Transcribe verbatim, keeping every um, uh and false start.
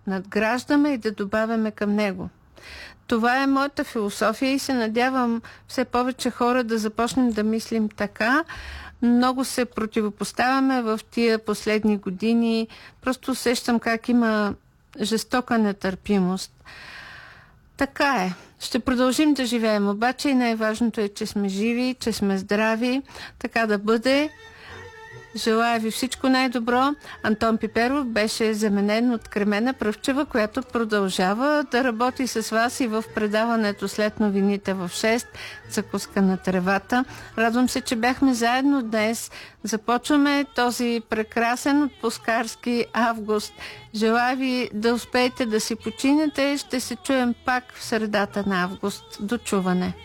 надграждаме и да добавяме към него. Това е моята философия и се надявам все повече хора да започнем да мислим така. Много се противопоставяме в тия последни години. Просто усещам как има жестока нетърпимост. Така е. Ще продължим да живеем, обаче и най-важното е, че сме живи, че сме здрави. Така да бъде. Желая ви всичко най-добро. Антон Пиперов беше заменен от Кремена Пръвчева, която продължава да работи с вас и в предаването след новините в шест, закуска на тревата. Радвам се, че бяхме заедно днес. Започваме този прекрасен отпускарски август. Желая ви да успеете да си починете. Ще се чуем пак в средата на август. До чуване!